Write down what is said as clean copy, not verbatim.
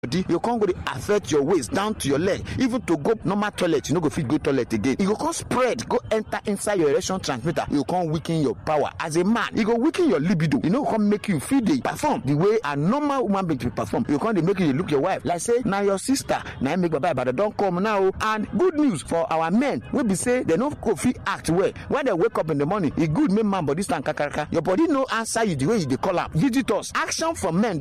body, you can't go to affect your waist down to your leg. Even to go normal toilet, you no go fit go toilet again. You go come spread, go enter inside your erection transmitter. You can't weaken your power. As a man, you go weaken your libido. You know, come make you feel the perform the way a normal woman being to perform. You can't make you look your wife like say now your sister. Now make baba, but don't come now. And good news for our men, we be say they no go fit act well when they wake up in the morning. It good make man body stand kakaraka. Your body no answer you the way you dey call am. Visitors, action from men.